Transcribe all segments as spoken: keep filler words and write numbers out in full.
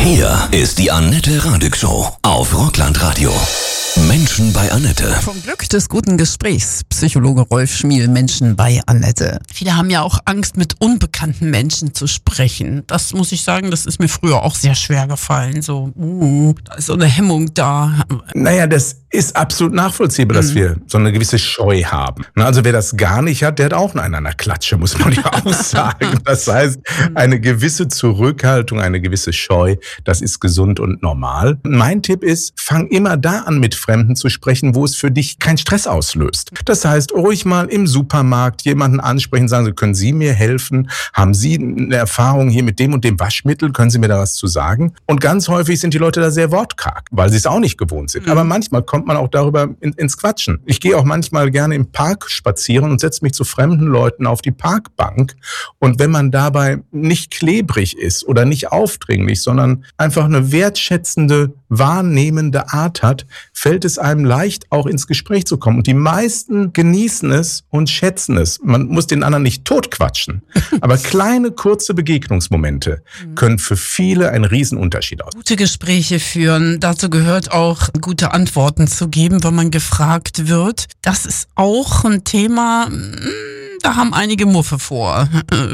Hier ist die Annette Radig Show auf Rockland Radio. Menschen bei Annette. Vom Glück des guten Gesprächs. Psychologe Rolf Schmiel, Menschen bei Annette. Viele haben ja auch Angst, mit unbekannten Menschen zu sprechen. Das muss ich sagen, das ist mir früher auch sehr schwer gefallen. So, uh, da ist so eine Hemmung da. Naja, das ist absolut nachvollziehbar, dass mhm. wir so eine gewisse Scheu haben. Also wer das gar nicht hat, der hat auch einen an der Klatsche, muss man ja auch sagen. Das heißt, eine gewisse Zurückhaltung, eine gewisse Scheu, das ist gesund und normal. Mein Tipp ist, fang immer da an, mit Fremden zu sprechen, wo es für dich keinen Stress auslöst. Das heißt, ruhig mal im Supermarkt jemanden ansprechen, sagen Sie, können Sie mir helfen? Haben Sie eine Erfahrung hier mit dem und dem Waschmittel? Können Sie mir da was zu sagen? Und ganz häufig sind die Leute da sehr wortkarg, weil sie es auch nicht gewohnt sind. Mhm. Aber manchmal kommt man auch darüber in, ins Quatschen. Ich gehe auch manchmal gerne im Park spazieren und setze mich zu fremden Leuten auf die Parkbank. Und wenn man dabei nicht klebrig ist oder nicht aufdringlich, sondern einfach eine wertschätzende, wahrnehmende Art hat, fällt es einem leicht, auch ins Gespräch zu kommen. Und die meisten genießen es und schätzen es. Man muss den anderen nicht totquatschen. Aber kleine, kurze Begegnungsmomente können für viele einen Riesenunterschied ausmachen. Gute Gespräche führen, dazu gehört auch, gute Antworten zu geben, wenn man gefragt wird. Das ist auch ein Thema, da haben einige Muffe vor,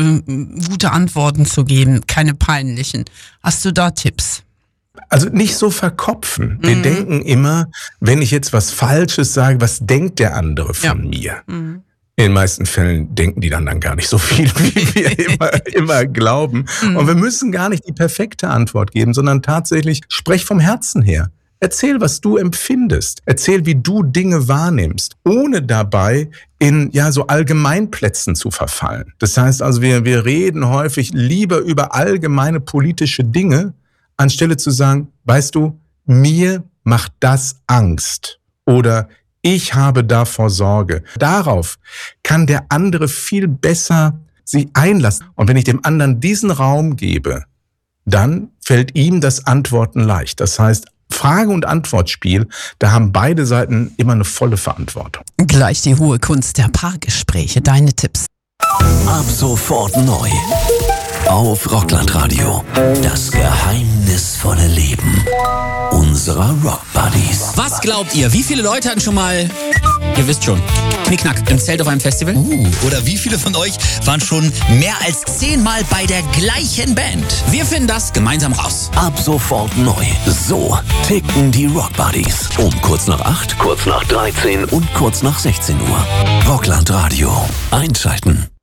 gute Antworten zu geben, keine peinlichen. Hast du da Tipps? Also nicht so verkopfen. Wir mhm. denken immer, wenn ich jetzt was Falsches sage, was denkt der andere von ja. mir? Mhm. In den meisten Fällen denken die dann, dann gar nicht so viel, wie wir immer, immer glauben. Mhm. Und wir müssen gar nicht die perfekte Antwort geben, sondern tatsächlich, sprech vom Herzen her. Erzähl, was du empfindest. Erzähl, wie du Dinge wahrnimmst, ohne dabei in ja so Allgemeinplätzen zu verfallen. Das heißt also, wir, wir reden häufig lieber über allgemeine politische Dinge, anstelle zu sagen, weißt du, mir macht das Angst oder ich habe davor Sorge. Darauf kann der andere viel besser sich einlassen. Und wenn ich dem anderen diesen Raum gebe, dann fällt ihm das Antworten leicht. Das heißt, Frage- und Antwortspiel, da haben beide Seiten immer eine volle Verantwortung. Gleich die hohe Kunst der Paargespräche. Deine Tipps. Ab sofort neu. Auf Rockland Radio. Das geheimnisvolle Leben unserer Rock Buddies. Was glaubt ihr? Wie viele Leute hatten schon mal, ihr wisst schon, Knickknack im Zelt auf einem Festival? Uh, oder wie viele von euch waren schon mehr als zehnmal bei der gleichen Band? Wir finden das gemeinsam raus. Ab sofort neu. So ticken die Rock Buddies. Um kurz nach acht, kurz nach dreizehn und kurz nach sechzehn Uhr. Rockland Radio. Einschalten.